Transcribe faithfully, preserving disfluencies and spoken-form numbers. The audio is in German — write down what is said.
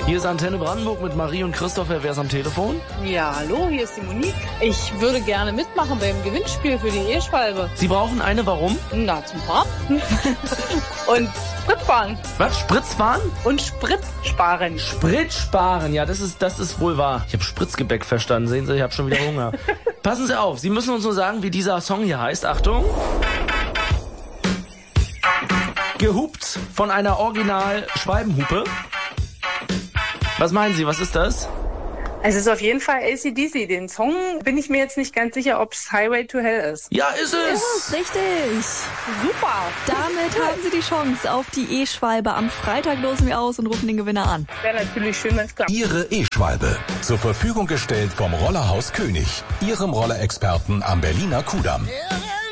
Hier ist Antenne Brandenburg mit Marie und Christopher. Wer ist am Telefon? Ja, hallo, hier ist die Monique. Ich würde gerne mitmachen beim Gewinnspiel für die E-Schwalbe. Sie brauchen eine, warum? Na, zum Fahren. Und Sprit sparen. Was? Sprit sparen? Und Sprit sparen. Sprit sparen, ja, das ist, das ist wohl wahr. Ich habe Spritzgebäck verstanden. Sehen Sie, ich habe schon wieder Hunger. Passen Sie auf, Sie müssen uns nur sagen, wie dieser Song hier heißt. Achtung. Gehupt von einer Original-Schwalbenhupe. Was meinen Sie, was ist das? Also es ist auf jeden Fall A C D C. Den Song bin ich mir jetzt nicht ganz sicher, ob es Highway to Hell ist. Ja, ist es! Ist richtig. Super. Damit haben Sie die Chance auf die E-Schwalbe. Am Freitag losen wir aus und rufen den Gewinner an. Wäre natürlich schön, wenn es klappt. Ihre E-Schwalbe. Zur Verfügung gestellt vom Rollerhaus König. Ihrem Rollerexperten am Berliner Kudamm.